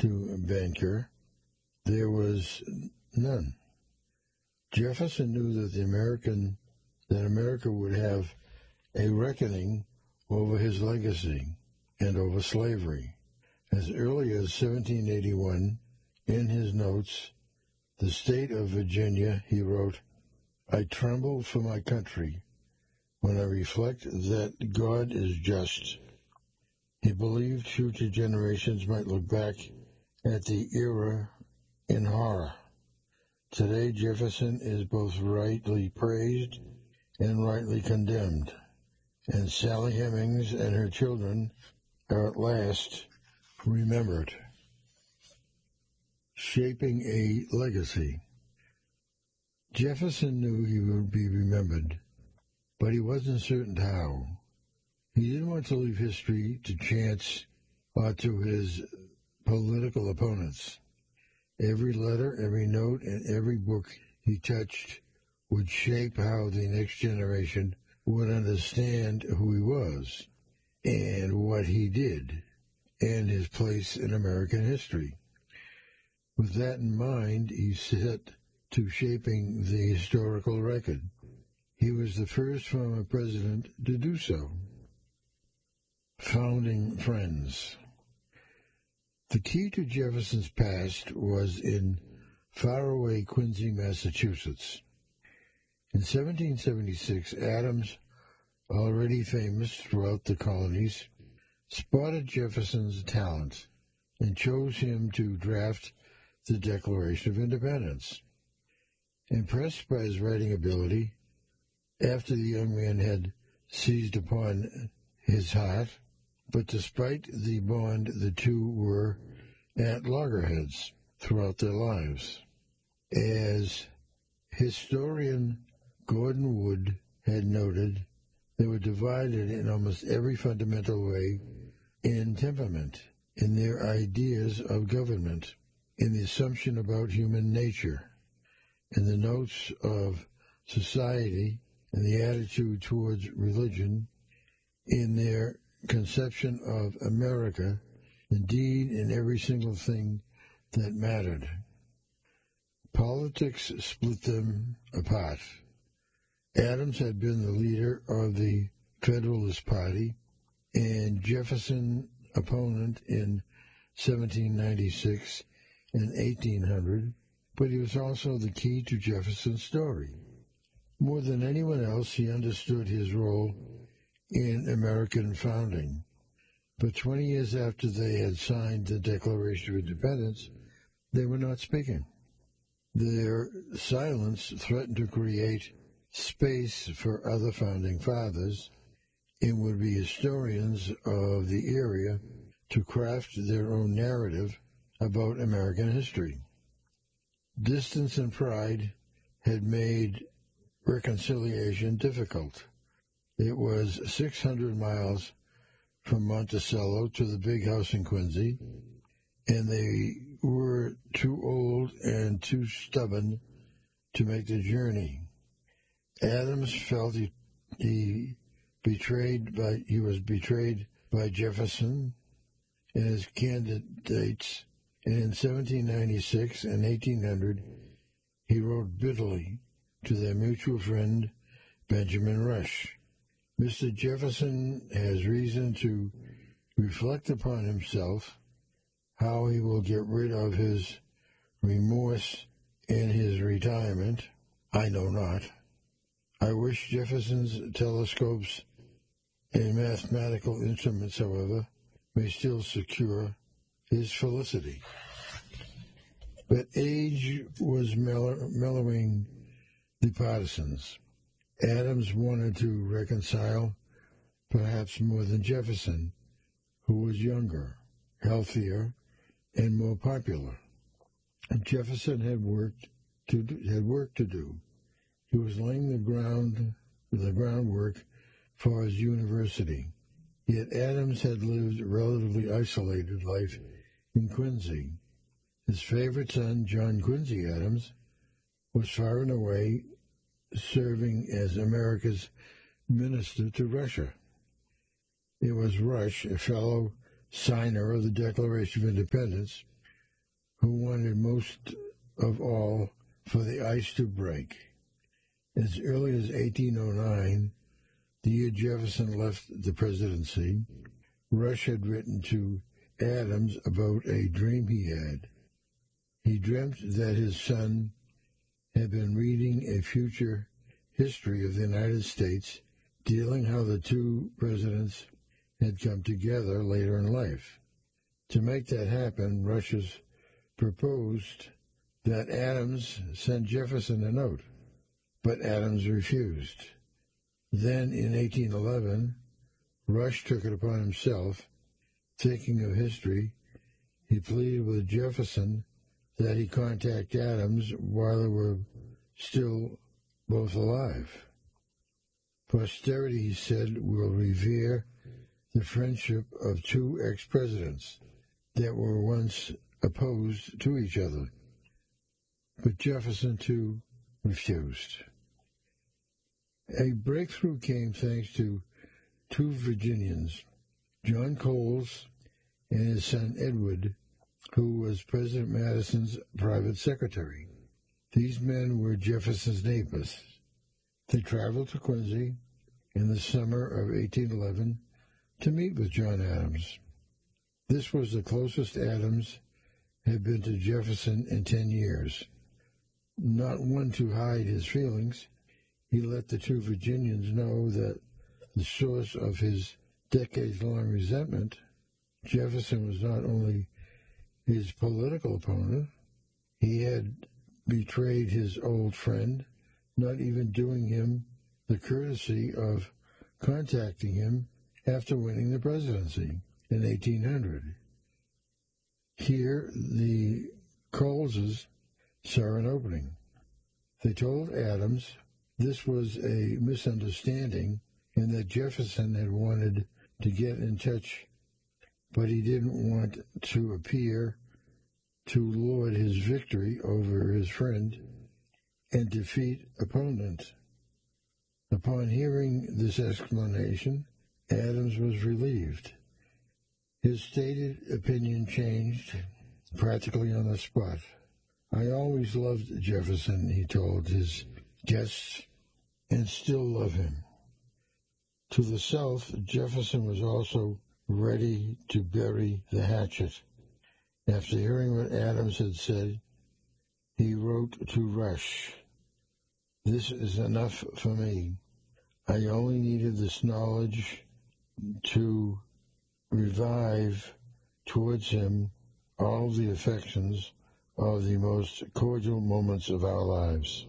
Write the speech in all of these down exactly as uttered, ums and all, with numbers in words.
to banker, there was none. Jefferson knew that the American that America would have a reckoning over his legacy and over slavery. As early as seventeen eighty-one, in his notes, "The State of Virginia," he wrote, "I tremble for my country when I reflect that God is just." He believed future generations might look back at the era in horror. Today, Jefferson is both rightly praised and rightly condemned, and Sally Hemings and her children are at last remembered. Shaping a legacy. Jefferson knew he would be remembered, but he wasn't certain how. He didn't want to leave history to chance or to his political opponents. Every letter, every note, and every book he touched would shape how the next generation would understand who he was and what he did and his place in American history. With that in mind, he set to shaping the historical record. He was the first former president to do so. Founding friends. The key to Jefferson's past was in faraway Quincy, Massachusetts. In seventeen seventy-six, Adams, already famous throughout the colonies, spotted Jefferson's talent and chose him to draft the Declaration of Independence. Impressed by his writing ability, after the young man had seized upon his heart, but despite the bond, the two were at loggerheads throughout their lives. As historian Gordon Wood had noted, they were divided in almost every fundamental way in temperament, in their ideas of government, in the assumption about human nature, in the notes of society and the attitude towards religion, in their conception of America, indeed in every single thing that mattered. Politics split them apart. Adams had been the leader of the Federalist Party and Jefferson opponent in seventeen ninety-six and eighteen hundred, but he was also the key to Jefferson's story. More than anyone else, he understood his role in American founding. But twenty years after they had signed the Declaration of Independence, they were not speaking. Their silence threatened to create space for other founding fathers and would-be historians of the area to craft their own narrative about American history. Distance and pride had made reconciliation difficult. It was six hundred miles from Monticello to the big house in Quincy, and they were too old and too stubborn to make the journey. Adams felt he, he betrayed by he was betrayed by Jefferson and his candidates, and in seventeen ninety-six and eighteen hundred he wrote bitterly to their mutual friend Benjamin Rush. Mister Jefferson has reason to reflect upon himself, how he will get rid of his remorse in his retirement, I know not. I wish Jefferson's telescopes and mathematical instruments, however, may still secure his felicity. But age was mellow, mellowing the partisans. Adams wanted to reconcile, perhaps more than Jefferson, who was younger, healthier, and more popular. And Jefferson had worked to do, had work to do. He was laying the ground, the groundwork for his university. Yet Adams had lived a relatively isolated life in Quincy. His favorite son, John Quincy Adams, was far and away serving as America's minister to Russia. It was Rush, a fellow signer of the Declaration of Independence, who wanted most of all for the ice to break. As early as eighteen oh nine, the year Jefferson left the presidency, Rush had written to Adams about a dream he had. He dreamt that his son had been reading a future history of the United States, dealing how the two presidents had come together later in life. To make that happen, Rush proposed that Adams send Jefferson a note, but Adams refused. Then, in eighteen eleven, Rush took it upon himself. Thinking of history, he pleaded with Jefferson that he contact Adams while they were still both alive. Posterity, he said, will revere the friendship of two ex-presidents that were once opposed to each other. But Jefferson, too, refused. A breakthrough came thanks to two Virginians, John Coles and his son Edward, who was President Madison's private secretary. These men were Jefferson's neighbors. They traveled to Quincy in the summer of eighteen eleven to meet with John Adams. This was the closest Adams had been to Jefferson in ten years. Not one to hide his feelings, he let the two Virginians know that the source of his decades-long resentment, Jefferson, was not only his political opponent, he had betrayed his old friend, not even doing him the courtesy of contacting him after winning the presidency in eighteen hundred. Here, the Coleses saw an opening. They told Adams this was a misunderstanding and that Jefferson had wanted to get in touch, but he didn't want to appear to lord his victory over his friend and defeat opponent. Upon hearing this explanation, Adams was relieved. His stated opinion changed practically on the spot. I always loved Jefferson, he told his guests, and still love him. To the South, Jefferson was also ready to bury the hatchet. After hearing what Adams had said, he wrote to Rush, "This is enough for me. I only needed this knowledge to revive towards him all the affections of the most cordial moments of our lives."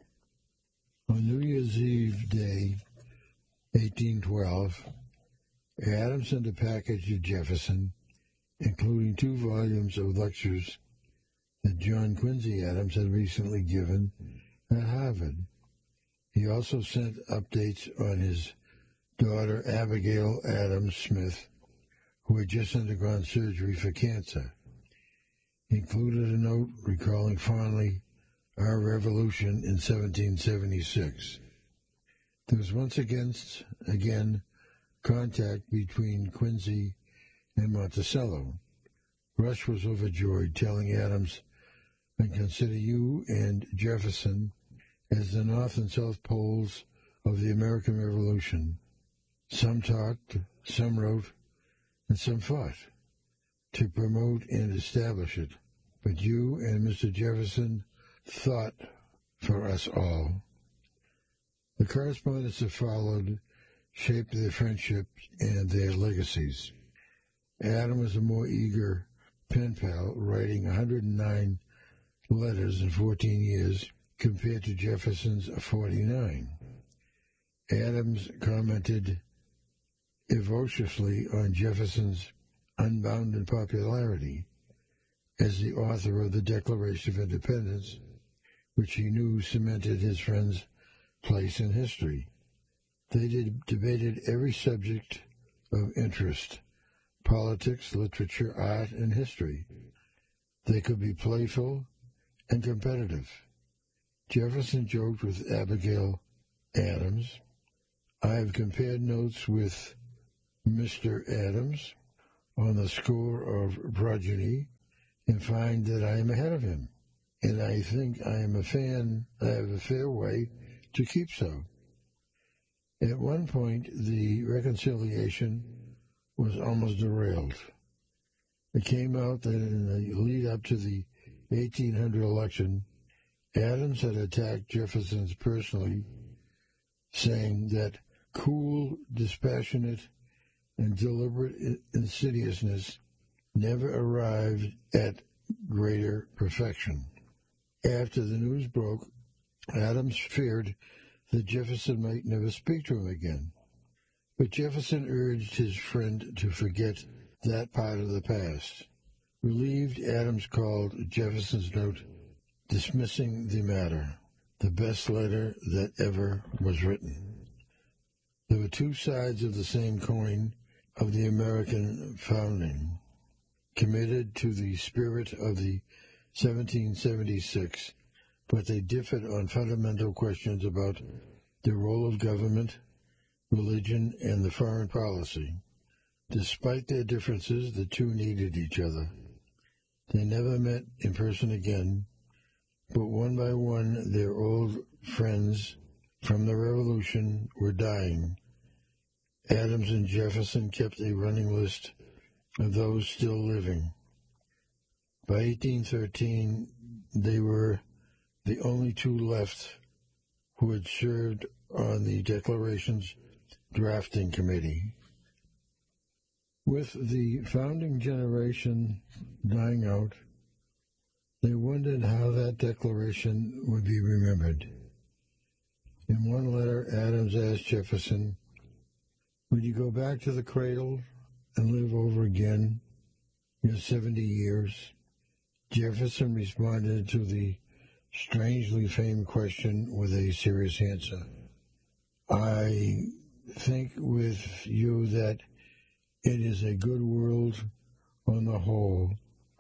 On New Year's Eve day, eighteen twelve, Adams sent a package to Jefferson, including two volumes of lectures that John Quincy Adams had recently given at Harvard. He also sent updates on his daughter Abigail Adams Smith, who had just undergone surgery for cancer. He included a note recalling fondly our revolution in seventeen seventy-six. There was once again, again contact between Quincy and Monticello. Rush was overjoyed, telling Adams, "I consider you and Jefferson as the North and South poles of the American Revolution. Some talked, some wrote, and some fought to promote and establish it. But you and Mister Jefferson thought for us all." The correspondence that followed shaped their friendship and their legacies. Adam was a more eager pen pal, writing one hundred nine letters in fourteen years compared to Jefferson's forty-nine. Adams commented evociously on Jefferson's unbounded popularity as the author of the Declaration of Independence, which he knew cemented his friend's place in history. They did, debated every subject of interest: politics, literature, art, and history. They could be playful and competitive. Jefferson joked with Abigail Adams, "I have compared notes with Mister Adams on the score of progeny and find that I am ahead of him. And I think I am a fan, I have a fair way to keep so. At one point, the reconciliation was almost derailed. It came out that in the lead up to the eighteen hundred election, Adams had attacked Jefferson personally, saying that cool, dispassionate, and deliberate insidiousness never arrived at greater perfection. After the news broke, Adams feared that Jefferson might never speak to him again. But Jefferson urged his friend to forget that part of the past. Relieved, Adams called Jefferson's note dismissing the matter, the best letter that ever was written. There were two sides of the same coin of the American founding, committed to the spirit of the seventeen seventy-six, but they differed on fundamental questions about the role of government, religion, and the foreign policy. Despite their differences, the two needed each other. They never met in person again, but one by one their old friends from the Revolution were dying. Adams and Jefferson kept a running list of those still living. By eighteen thirteen, they were the only two left who had served on the Declaration's drafting committee. With the founding generation dying out, they wondered how that declaration would be remembered. In one letter, Adams asked Jefferson, "Would you go back to the cradle and live over again your seventy years?" Jefferson responded to the strangely famed question with a serious answer. "I think with you that it is a good world on the whole,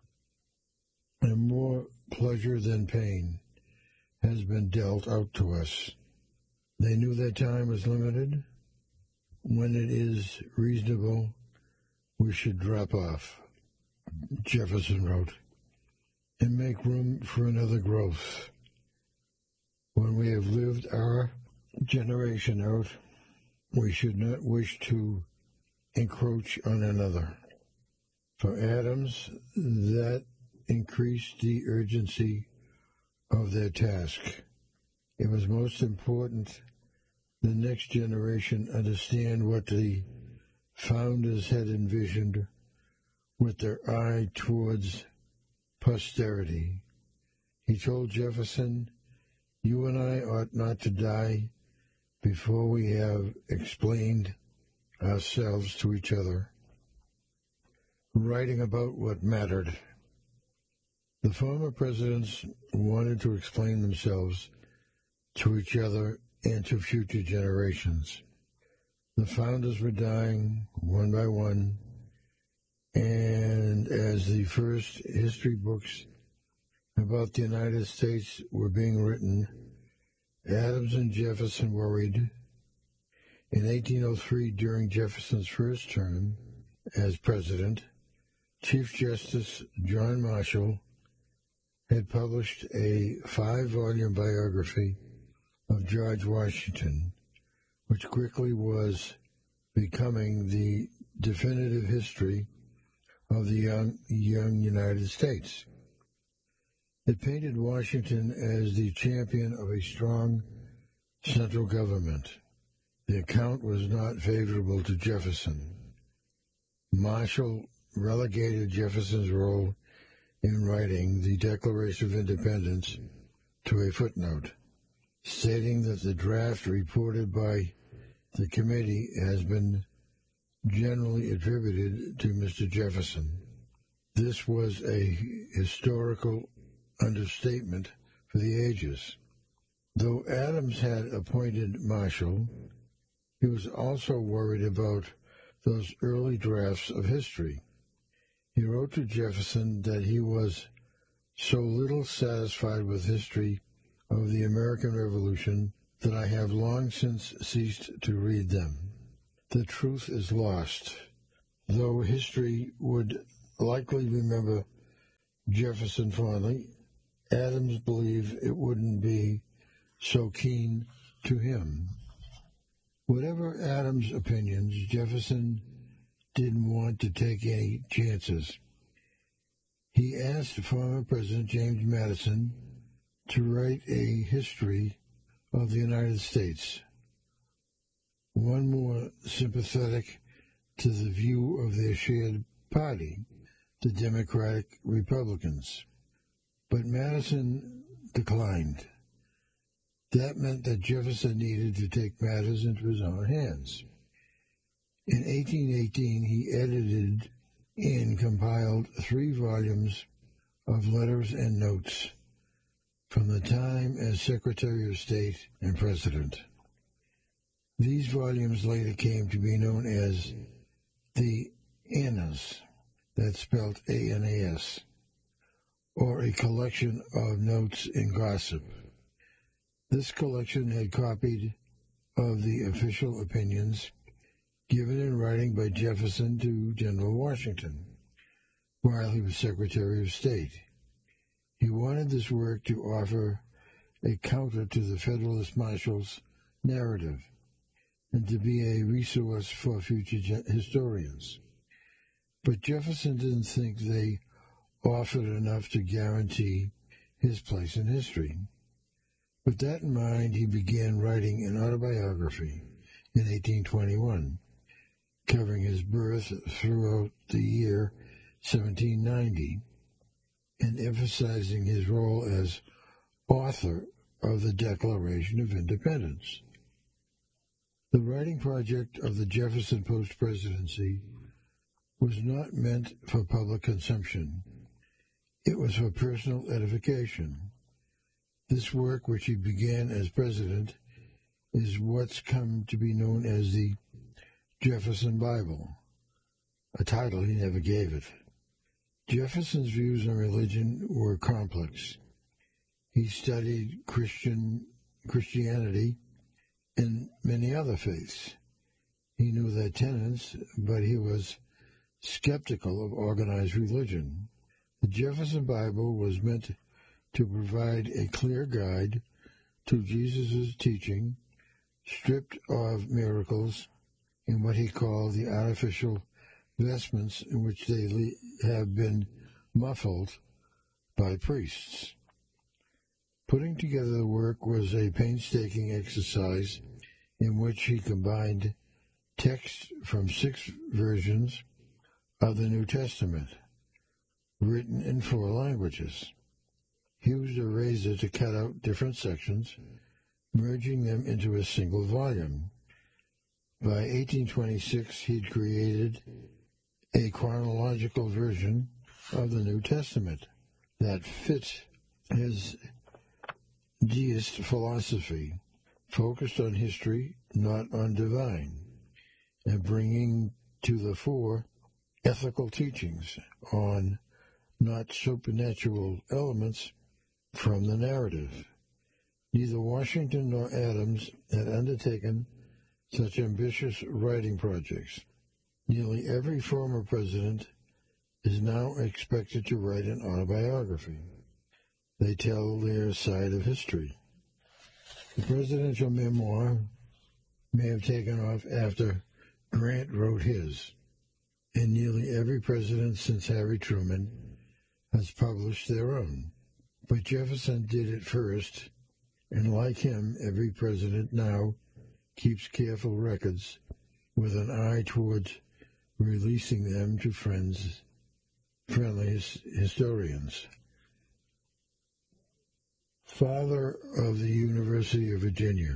and more pleasure than pain has been dealt out to us." They knew their time was limited. When it is reasonable, we should drop off, Jefferson wrote, and make room for another growth. When we have lived our generation out, we should not wish to encroach on another. For Adams, that increased the urgency of their task. It was most important the next generation understand what the founders had envisioned with their eye towards posterity. He told Jefferson, "You and I ought not to die before we have explained ourselves to each other, writing about what mattered." The former presidents wanted to explain themselves to each other and to future generations. The founders were dying one by one, and as the first history books about the United States were being written, Adams and Jefferson worried. In eighteen oh three, during Jefferson's first term as president, Chief Justice John Marshall had published a five-volume biography of George Washington, which quickly was becoming the definitive history of the young, young United States. It painted Washington as the champion of a strong central government. The account was not favorable to Jefferson. Marshall relegated Jefferson's role in writing the Declaration of Independence to a footnote, stating that the draft reported by the committee has been generally attributed to Mister Jefferson. This was a historical understatement for the ages. Though Adams had appointed Marshall, he was also worried about those early drafts of history. He wrote to Jefferson that he was so little satisfied with history of the American Revolution that I have long since ceased to read them. The truth is lost, though history would likely remember Jefferson fondly, Adams believed it wouldn't be so keen to him. Whatever Adams' opinions, Jefferson didn't want to take any chances. He asked former President James Madison to write a history of the United States, one more sympathetic to the view of their shared party, the Democratic Republicans. But Madison declined. That meant that Jefferson needed to take matters into his own hands. In eighteen eighteen, he edited and compiled three volumes of letters and notes from the time as Secretary of State and President. These volumes later came to be known as the Annas, that's spelled A N A S, or a collection of notes and gossip. This collection had copied of the official opinions given in writing by Jefferson to General Washington while he was Secretary of State. He wanted this work to offer a counter to the Federalist Marshal's narrative and to be a resource for future historians. But Jefferson didn't think they offered enough to guarantee his place in history. With that in mind, he began writing an autobiography in eighteen twenty-one, covering his birth throughout the year seventeen ninety, and emphasizing his role as author of the Declaration of Independence. The writing project of the Jefferson Post-Presidency was not meant for public consumption. It was for personal edification. This work, which he began as president, is what's come to be known as the Jefferson Bible, a title he never gave it. Jefferson's views on religion were complex. He studied Christian Christianity and many other faiths. He knew their tenets, but he was skeptical of organized religion. The Jefferson Bible was meant to provide a clear guide to Jesus' teaching, stripped of miracles and what he called the artificial vestments in which they le- have been muffled by priests. Putting together the work was a painstaking exercise in which he combined text from six versions of the New Testament, written in four languages. He used a razor to cut out different sections, merging them into a single volume. By eighteen twenty-six, he'd created a chronological version of the New Testament that fit his deist philosophy, focused on history, not on divine, and bringing to the fore ethical teachings on not supernatural elements from the narrative. Neither Washington nor Adams had undertaken such ambitious writing projects. Nearly every former president is now expected to write an autobiography. They tell their side of history. The presidential memoir may have taken off after Grant wrote his, and nearly every president since Harry Truman has published their own. But Jefferson did it first, and like him, every president now keeps careful records with an eye towards releasing them to friends, friendly historians. Father of the University of Virginia.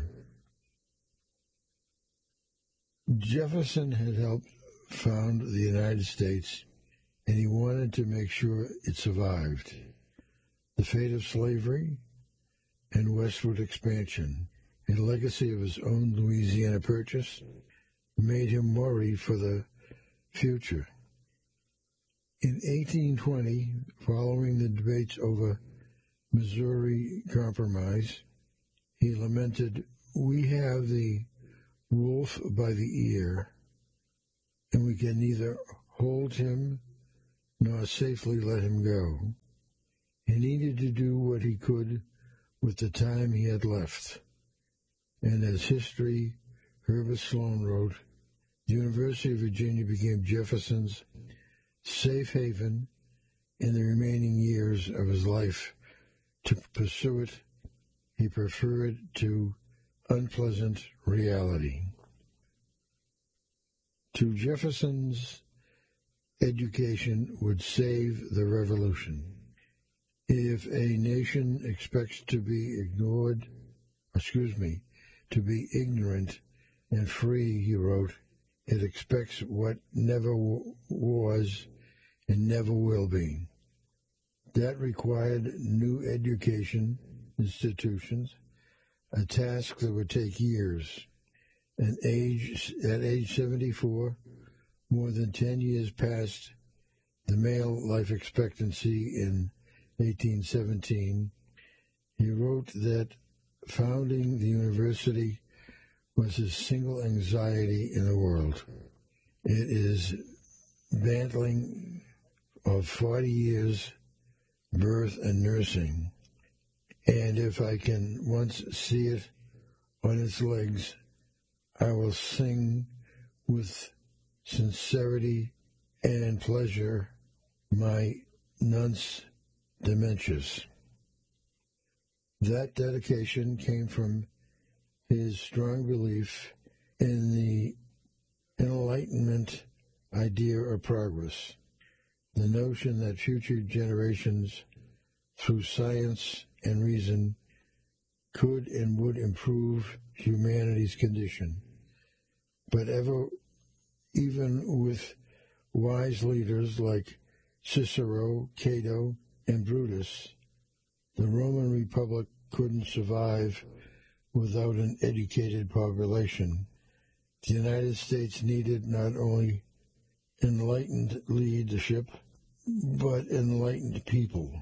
Jefferson had helped found the United States, and he wanted to make sure it survived. The fate of slavery and westward expansion, a legacy of his own Louisiana Purchase, made him worry for the future. In eighteen twenty, following the debates over Missouri Compromise, he lamented, "We have the wolf by the ear, and we can neither hold him nor safely let him go." He needed to do what he could with the time he had left. And as history, Herbert Sloan wrote, the University of Virginia became Jefferson's safe haven in the remaining years of his life. To pursue it, he preferred to unpleasant reality. To Jefferson's education would save the revolution. If a nation expects to be ignored, excuse me, to be ignorant and free, he wrote, it expects what never w- was and never will be. That required new education institutions, a task that would take years. And age, at age seventy-four, more than ten years past the male life expectancy in eighteen seventeen, he wrote that founding the university was his single anxiety in the world. It is battling of forty years, birth and nursing, and if I can once see it on its legs, I will sing with sincerity and pleasure my nunce dementias. That dedication came from his strong belief in the Enlightenment idea of progress, the notion that future generations, through science and reason, could and would improve humanity's condition. But ever, even with wise leaders like Cicero, Cato, and Brutus, the Roman Republic couldn't survive without an educated population. The United States needed not only enlightened leadership, but enlightened people.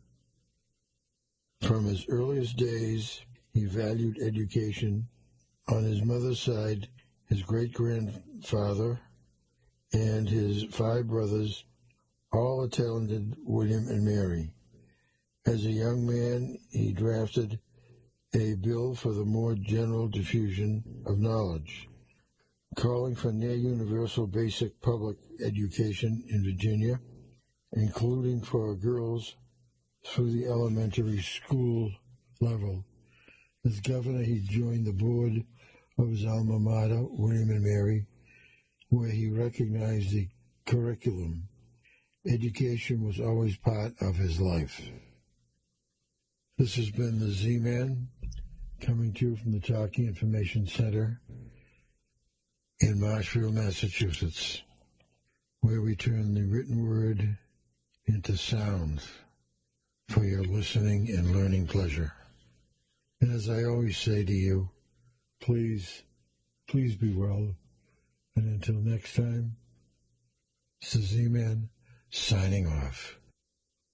From his earliest days, he valued education. On his mother's side, his great-grandfather and his five brothers all attended William and Mary. As a young man, he drafted a bill for the more general diffusion of knowledge, calling for near universal basic public education in Virginia, including for girls through the elementary school level. As governor, he joined the board of his alma mater, William and Mary, where he recognized the curriculum. Education was always part of his life. This has been the Z-Man, coming to you from the Talking Information Center in Marshfield, Massachusetts, where we turn the written word into sound for your listening and learning pleasure. And as I always say to you, please, please be well. And until next time, it's the Z-Man signing off.